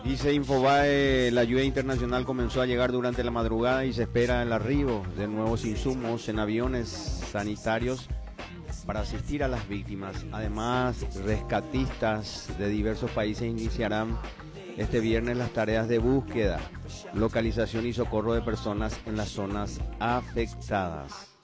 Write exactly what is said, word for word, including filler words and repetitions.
Dice Infobae, la ayuda internacional comenzó a llegar durante la madrugada y se espera el arribo de nuevos insumos en aviones sanitarios para asistir a las víctimas. Además, rescatistas de diversos países iniciarán este viernes las tareas de búsqueda, localización y socorro de personas en las zonas afectadas.